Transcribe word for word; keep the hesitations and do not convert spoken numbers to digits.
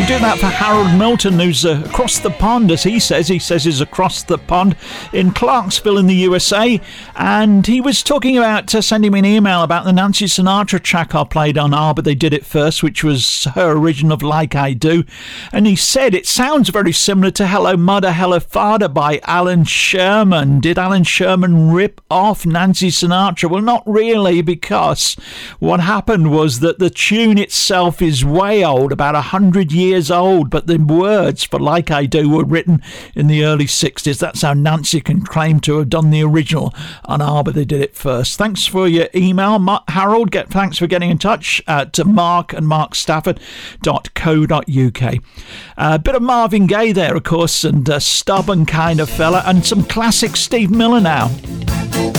we'll do that for Harold Milton, who's uh, across the pond, as he says. He says he's across the pond in Clarksville in the U S A. And he was talking about uh, sending me an email about the Nancy Sinatra track I played on Ah, But They Did It First, which was her original of Like I Do. And he said it sounds very similar to Hello Mother, Hello Father by Alan Sherman. Did Alan Sherman rip off Nancy Sinatra? Well, not really, because what happened was that the tune itself is way old, about a hundred years old, but the words for Like I Do were written in the early sixties. That's how Nancy can claim to have done the original on Ah, But They Did It First. Thanks for your email, Ma- Harold. Get, thanks for getting in touch uh, to Mark and mark stafford dot co dot uk. A uh, bit of Marvin Gaye there, of course, and a stubborn kind of fella, and some classic Steve Miller now.